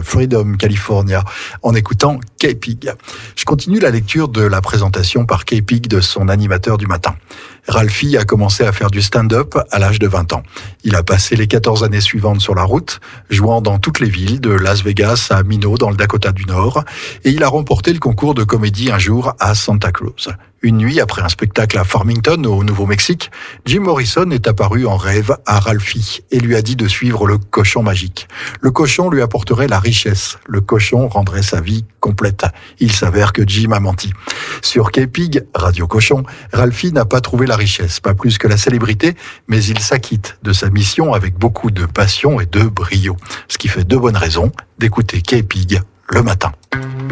Freedom, California, en écoutant K-Pig. Je continue la lecture de la présentation par K-Pig de son animateur du matin. Ralphie a commencé à faire du stand-up à l'âge de 20 ans. Il a passé les 14 années suivantes sur la route, jouant dans toutes les villes, de Las Vegas à Minot dans le Dakota du Nord, et il a remporté le concours de comédie un jour à Santa Cruz. Une nuit, après un spectacle à Farmington, au Nouveau-Mexique, Jim Morrison est apparu en rêve à Ralphie et lui a dit de suivre le cochon magique. Le cochon lui apporterait la richesse. Le cochon rendrait sa vie complète. Il s'avère que Jim a menti. Sur K-Pig, Radio Cochon, Ralphie n'a pas trouvé la richesse, pas plus que la célébrité, mais il s'acquitte de sa mission avec beaucoup de passion et de brio. Ce qui fait de bonnes raisons d'écouter K-Pig le matin.